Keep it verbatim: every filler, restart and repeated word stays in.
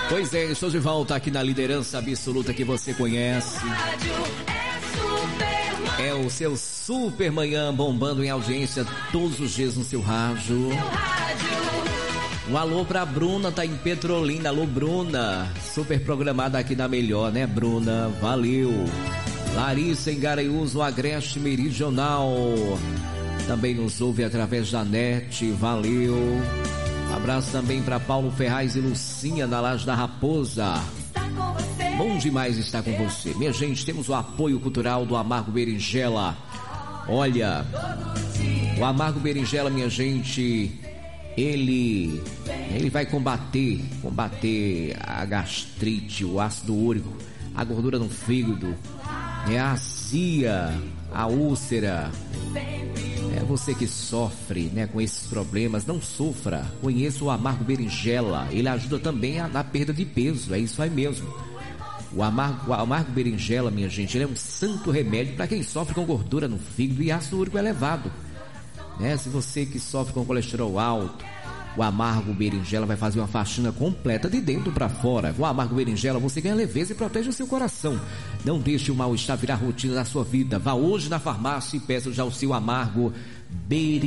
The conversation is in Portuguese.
Pois é, estou de volta aqui na liderança absoluta que você conhece. É o seu Super Manhã bombando em audiência todos os dias no seu rádio. Um alô pra Bruna, tá em Petrolina. Alô, Bruna. Super programada aqui na Melhor, né, Bruna? Valeu. Larissa em Garanhuns, o Agreste Meridional. Também nos ouve através da net. Valeu. Um abraço também para Paulo Ferraz e Lucinha na Laje da Raposa. Bom demais estar com você. Minha gente, temos o apoio cultural do Amargo Berinjela. Olha, o Amargo Berinjela, minha gente, ele, ele vai combater, combater a gastrite, o ácido úrico, a gordura no fígado, é a azia, a úlcera. É você que sofre, né, com esses problemas, não sofra. Conheça o Amargo Berinjela. Ele ajuda também a, na perda de peso. É isso aí mesmo. O Amargo, o Amargo Berinjela, minha gente, ele é um santo remédio para quem sofre com gordura no fígado e ácido úrico elevado. Né? Se você que sofre com colesterol alto, o Amargo Berinjela vai fazer uma faxina completa de dentro para fora. Com o Amargo Berinjela você ganha leveza e protege o seu coração. Não deixe o mal-estar virar rotina na sua vida. Vá hoje na farmácia e peça já o seu Amargo Berinjela.